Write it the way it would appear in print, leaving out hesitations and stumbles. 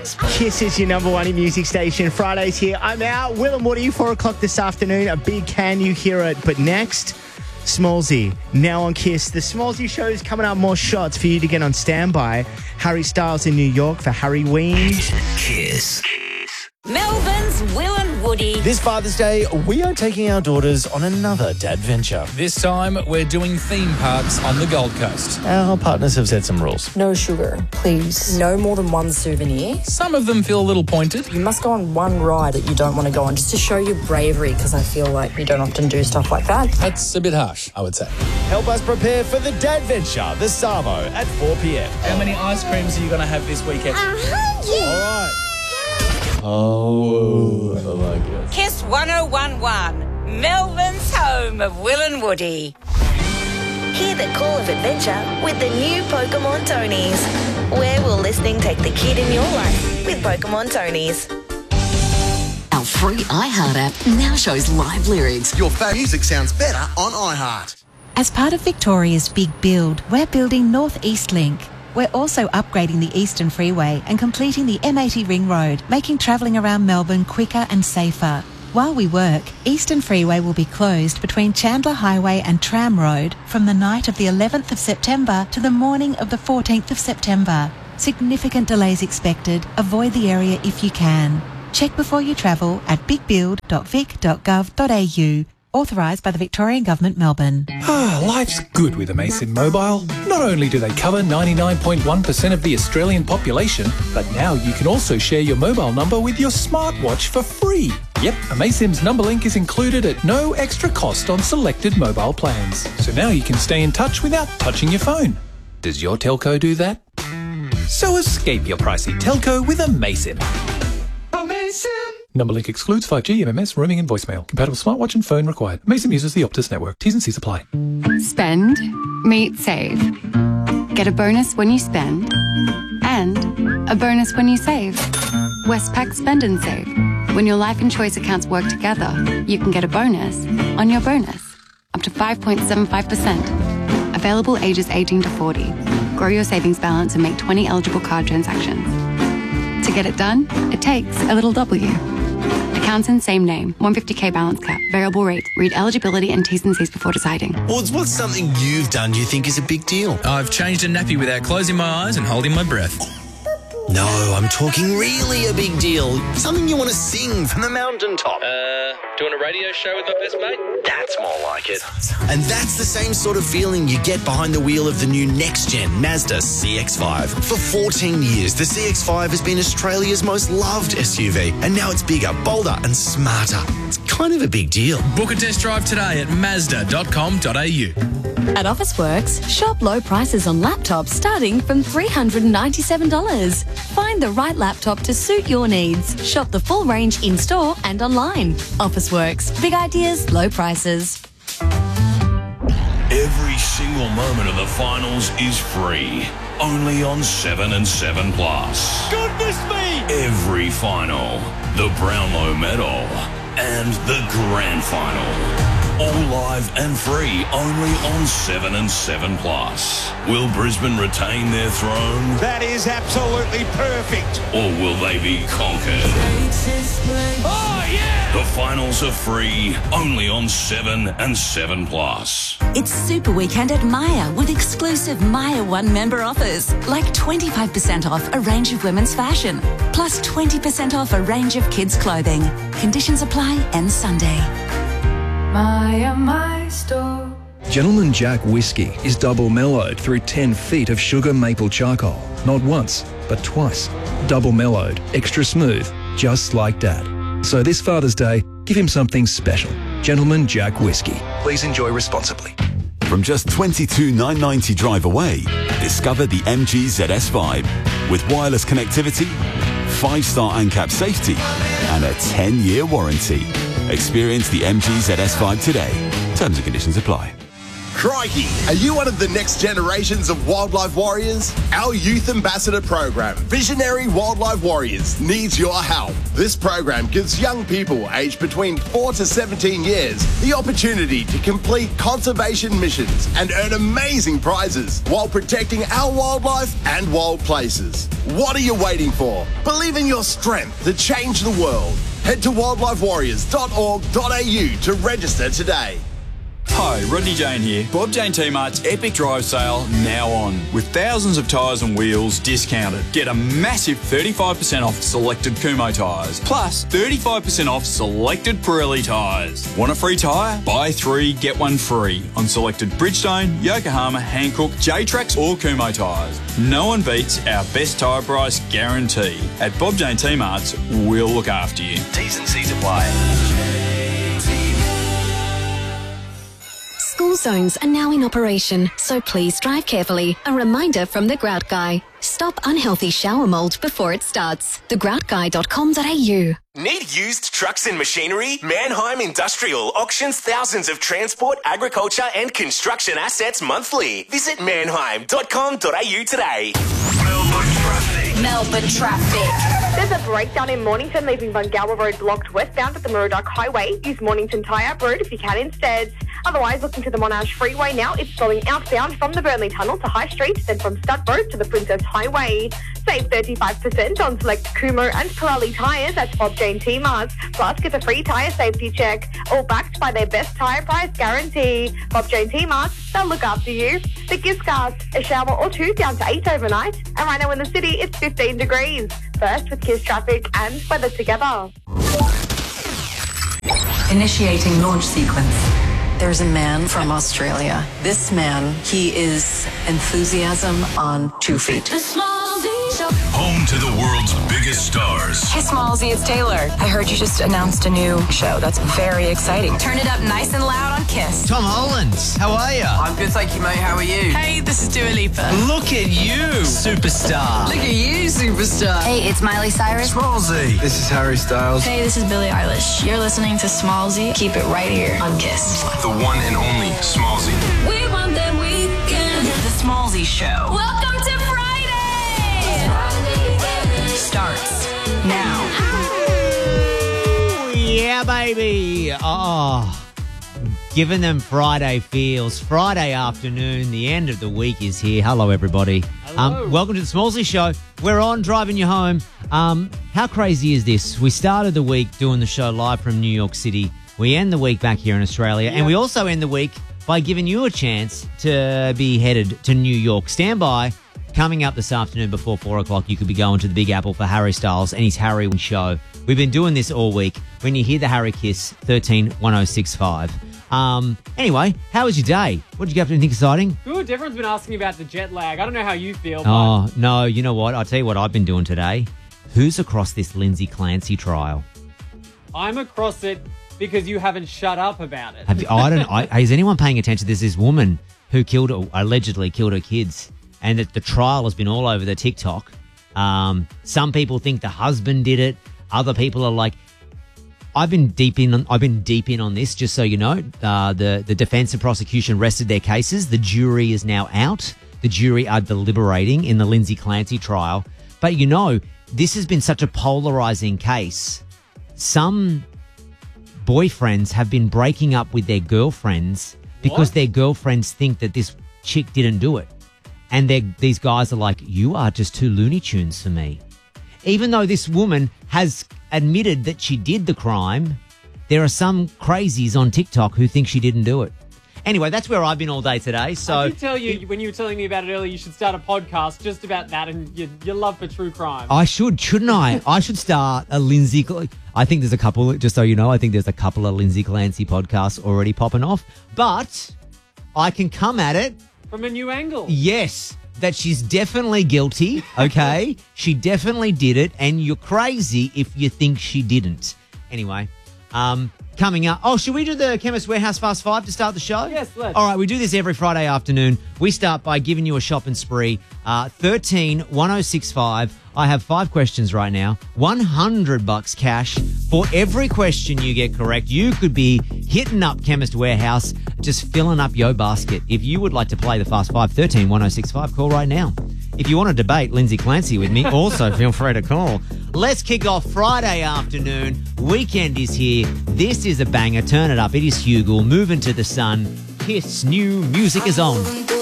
Kiss is your number one in music station. Friday's here. I'm out. Will and Woody, 4 o'clock this afternoon. A big Can You Hear It? But next, Smallsy, now on Kiss. The Smallsy show is coming up. More shots for you to get on standby. Harry Styles in New York for Harry Ween. Kiss. Melbourne's Will and Woody. This Father's Day, we are taking our daughters on another dad venture. This time, we're doing theme parks on the Gold Coast. Our partners have set some rules. No sugar, please. No more than one souvenir. Some of them feel a little pointed. You must go on one ride that you don't want to go on just to show your bravery, because I feel like you don't often do stuff like that. That's a bit harsh, I would say. Help us prepare for the dad venture, the Savo, at 4 p.m. How many ice creams are you going to have this weekend? 100. All right. Oh, I like it. Kiss 1011, Melbourne's home of Will and Woody. Hear the call of adventure with the new Pokemon Tonys. Where will listening take the kid in your life with Pokemon Tonys? Our free iHeart app now shows live lyrics. Your favourite music sounds better on iHeart. As part of Victoria's big build, we're building North East Link. We're also upgrading the Eastern Freeway and completing the M80 Ring Road, making travelling around Melbourne quicker and safer. While we work, Eastern Freeway will be closed between Chandler Highway and Tram Road from the night of the 11th of September to the morning of the 14th of September. Significant delays expected. Avoid the area if you can. Check before you travel at bigbuild.vic.gov.au. Authorised by the Victorian Government, Melbourne. Life's good with aMasin Mobile. Not only do they cover 99.1% of the Australian population, but now you can also share your mobile number with your smartwatch for free. Yep, aMasim's number link is included at no extra cost on selected mobile plans. So now you can stay in touch without touching your phone. Does your telco do that? So escape your pricey telco with aMasim. Number link excludes 5G, MMS, roaming and voicemail. Compatible smartwatch and phone required. aMasim uses the Optus network. T's and C's apply. Spend, meet, save. Get a bonus when you spend and a bonus when you save. Westpac Spend and Save. When your life and choice accounts work together, you can get a bonus on your bonus. Up to 5.75%. Available ages 18 to 40. Grow your savings balance and make 20 eligible card transactions. To get it done, it takes a little W. Accounts in same name. 150k balance cap. Variable rate. Read eligibility and T's and C's before deciding. What's something you've done you think is a big deal? I've changed a nappy without closing my eyes and holding my breath. No, I'm talking really a big deal. Something you want to sing from the mountaintop. Doing a radio show with my best mate? That's more like it. And that's the same sort of feeling you get behind the wheel of the new next-gen Mazda CX-5. For 14 years, the CX-5 has been Australia's most loved SUV, and now it's bigger, bolder and smarter. It's kind of a big deal. Book a test drive today at Mazda.com.au. At Officeworks, shop low prices on laptops starting from $397. Find the right laptop to suit your needs. Shop the full range in-store and online. Officeworks. Big ideas, low prices. Every single moment of the finals is free. Only on 7 and 7 Plus. Goodness me! Every final, the Brownlow Medal, and the Grand Final. All live and free, only on 7 and 7 Plus. Will Brisbane retain their throne? That is absolutely perfect. Or will they be conquered? Oh, yeah! The finals are free, only on 7 and 7 Plus. It's Super Weekend at Myer with exclusive Myer One member offers, like 25% off a range of women's fashion, plus 20% off a range of kids' clothing. Conditions apply, end Sunday. My store. Gentleman Jack Whiskey is double mellowed through 10 feet of sugar maple charcoal. Not once, but twice. Double mellowed, extra smooth, just like Dad. So this Father's Day, give him something special. Gentleman Jack Whiskey. Please enjoy responsibly. From just $22,990 drive away, discover the MG ZS5 with wireless connectivity, 5-star ANCAP safety, and a 10-year warranty. Experience the MG ZS5 today. Terms and conditions apply. Crikey, are you one of the next generations of wildlife warriors? Our Youth Ambassador program, Visionary Wildlife Warriors, needs your help. This program gives young people aged between 4 to 17 years the opportunity to complete conservation missions and earn amazing prizes while protecting our wildlife and wild places. What are you waiting for? Believe in your strength to change the world. Head to wildlifewarriors.org.au to register today. Hi, Rodney Jane here. Bob Jane T-Mart's Epic Drive Sale now on. With thousands of tyres and wheels discounted. Get a massive 35% off selected Kumho tyres. Plus 35% off selected Pirelli tyres. Want a free tyre? Buy 3, get 1 free. On selected Bridgestone, Yokohama, Hankook, J-Trax or Kumho tyres. No one beats our best tyre price guarantee. At Bob Jane T-Mart's, we'll look after you. T's and C's apply. School zones are now in operation, so please drive carefully. A reminder from The Grout Guy. Stop unhealthy shower mould before it starts. thegroutguy.com.au. Need used trucks and machinery? Mannheim Industrial auctions thousands of transport, agriculture and construction assets monthly. Visit mannheim.com.au today. Melbourne traffic. There's a breakdown in Mornington, leaving Bungawa Road blocked westbound at the Murdoch Highway. Use Mornington Tie-Up Road if you can instead. Otherwise, looking to the Monash Freeway now, it's slowing outbound from the Burnley Tunnel to High Street, then from Stud Road to the Princess Highway. Save 35% on select Kumho and Pirelli tyres at Bob Jane T-Mart's. Plus, get a free tyre safety check. All backed by their best tyre price guarantee. Bob Jane T-Mart's, they'll look after you. The gift cards, a shower or 2 down to 8 overnight. And right now in the city, it's 15 degrees. First with Kiss traffic and weather together. Initiating launch sequence. There's a man from Australia. This man, he is enthusiasm on 2 feet. Home to the world's biggest stars. Hey, Smallsy, it's Taylor. I heard you just announced a new show. That's very exciting. Turn it up nice and loud on Kiss. Tom Hollands, how are you? I'm good, thank you, mate. How are you? Hey, this is Dua Lipa. Look at you, superstar. Look at you, superstar. Hey, it's Miley Cyrus. Smallsy. This is Harry Styles. Hey, this is Billie Eilish. You're listening to Smallsy. Keep it right here on Kiss. The one and only Smallsy. We want that weekend. The Smallsy Show. Welcome to Friday. Starts now. Yeah, baby. Oh, giving them Friday feels. Friday afternoon, the end of the week is here. Hello, everybody. Hello. Welcome to the Smallsy Show. We're on, driving you home. How crazy is this? We started the week doing the show live from New York City. We end the week back here in Australia. And we also end the week by giving you a chance to be headed to New York. Stand by. Coming up this afternoon before 4 o'clock, you could be going to the Big Apple for Harry Styles and his Harry Show. We've been doing this all week. When you hear the Harry Kiss, 131065. Anyway, how was your day? What did you get up to? Anything exciting? Good. Everyone's been asking about the jet lag. I don't know how you feel. Oh, no. You know what? I'll tell you what I've been doing today. Who's across this Lindsay Clancy trial? I'm across it because you haven't shut up about it. Is anyone paying attention? There's this woman who allegedly killed her kids. And the trial has been all over the TikTok. Some people think the husband did it. Other people are like, I've been deep in on this, just so you know. The defense and prosecution rested their cases. The jury is now out. The jury are deliberating in the Lindsay Clancy trial. But you know, this has been such a polarizing case. Some boyfriends have been breaking up with their girlfriends because their girlfriends think that this chick didn't do it. And these guys are like, you are just too Looney Tunes for me. Even though this woman has admitted that she did the crime, there are some crazies on TikTok who think she didn't do it. Anyway, that's where I've been all day today. So I did tell you, when you were telling me about it earlier, you should start a podcast just about that and your love for true crime. I shouldn't I? I should start a Lindsay... I think there's a couple, just so you know, I think there's a couple of Lindsay Clancy podcasts already popping off. But I can come at it... from a new angle. Yes, that she's definitely guilty, okay? She definitely did it, and you're crazy if you think she didn't. Anyway, coming up... Oh, should we do the Chemist Warehouse Fast Five to start the show? Yes, let's. All right, we do this every Friday afternoon. We start by giving you a shopping spree. 131065. I have 5 questions right now. $100 cash for every question you get correct. You could be hitting up Chemist Warehouse just filling up your basket. If you would like to play the Fast Five, 13 1065, call right now. If you want to debate Lindsay Clancy with me, also feel free to call. Let's kick off Friday afternoon. Weekend is here. This is a banger. Turn it up. It is Hugel. Moving to the Sun. Kiss. New music is on.